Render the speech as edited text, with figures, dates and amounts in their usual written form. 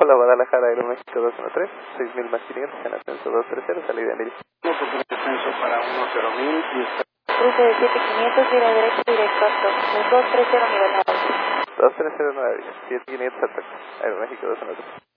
Hola, Guadalajara, Aeroméxico 213, 6000 más 500, en ascenso 230, salida en Descenso para 10.000 y Cruce de 7500, gira derecho, directo alto. 230 nivel alto. 2309, 7500 Aeroméxico 213.